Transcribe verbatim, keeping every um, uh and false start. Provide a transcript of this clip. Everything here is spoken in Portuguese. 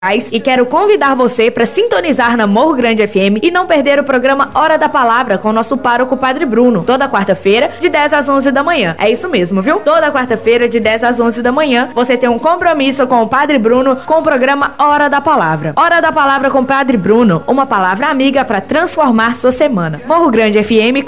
E quero convidar você para sintonizar na Morro Grande F M e não perder o programa Hora da Palavra com o nosso pároco Padre Bruno, toda quarta-feira, de dez às onze da manhã. É isso mesmo, viu? Toda quarta-feira, de dez às onze da manhã, você tem um compromisso com o Padre Bruno com o programa Hora da Palavra. Hora da Palavra com o Padre Bruno, uma palavra amiga para transformar sua semana. Morro Grande F M